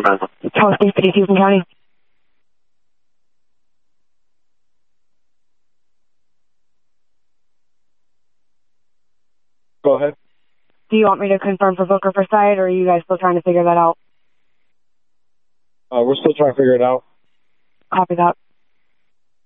Charles Steve, Houston County. Go ahead. Do you want me to confirm for Booker for site, or are you guys still trying to figure that out? We're still trying to figure it out. Copy that.